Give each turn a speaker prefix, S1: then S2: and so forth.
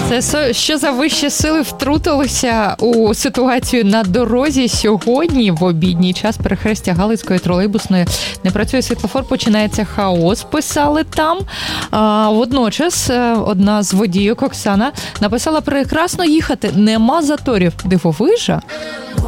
S1: Це що за вищі сили втрутилися у ситуацію на дорозі сьогодні в обідній час перехрестя Галицької тролейбусної. Не працює світлофор, починається хаос, писали там. Водночас одна з водійок, Оксана, написала: прекрасно їхати, нема заторів. Дивовижа.